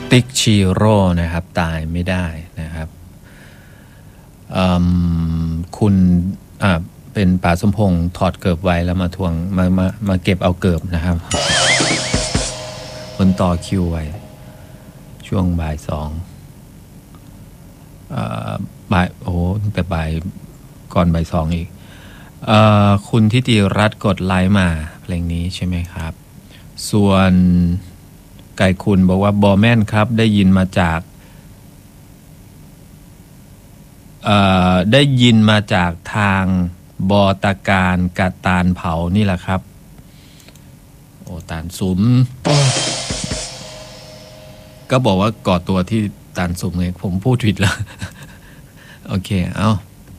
ติ๊กชิโร่นะครับตายไม่ได้นะครับคุณเป็นป๋าสมพงษ์ถอดเกิบไว้แล้วมาทวงมาเก็บเอาเกิบนะครับคนต่อคิวไว้ช่วงบ่ายสองบ่ายโอ้ตั้งแต่บ่ายก่อนบ่ายสองอีกคุณทิติรัตน์กดไลค์มาเพลงนี้ใช่ไหมครับส่วนไก่คุณบอกว่าบอแม่นครับได้ยินมาจากทางบอตาการกะตานเผานี่แหละครับโอ้ตานสุมก็บอกว่าก่อตัวที่ตานสุมไงผมพูดผิดแล้ว โอเคเอา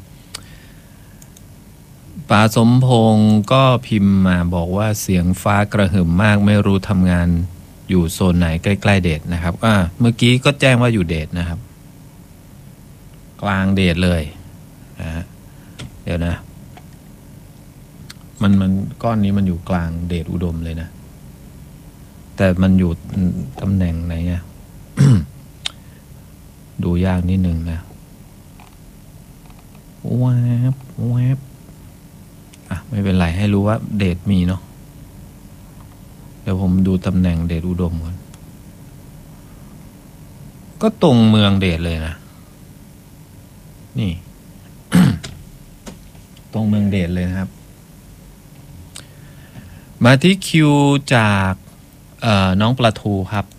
ป๋าสมพงษ์ก็พิมพ์มาบอกว่าเสียงฟ้ากระหึ่มมากไม่รู้ทำงานอยู่โซนไหนใกล้ๆเดชนะครับเมื่อกี้ก็แจ้งว่าอยู่เดชนะครับกลางเดชเลยนะเดี๋ยวนะมันก้อนนี้มันอยู่กลางเดชอุดมเลยนะแต่มันอยู่ตำแหน่งไหนเนี่ย ดูยากนิดนึงนะแวบไม่เป็นไรให้รู้ว่าเดชมีเนาะเดี๋ยวผมดูตำแหน่งเดชอุดมก่อนก็ตรงเมืองเดชเลยนะนี่ ตรงเมืองเดชเลยนะครับมาที่คิวจากน้องปลาทูครับ